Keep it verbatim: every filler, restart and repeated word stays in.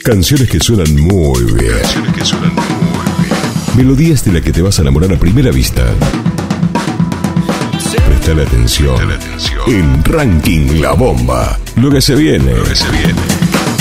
Canciones que suenan muy bien. Canciones que suenan muy bien. Melodías de las que te vas a enamorar a primera vista. Prestale atención. Prestale atención. En Ranking La Bomba. Lo que se viene. Lo que se viene.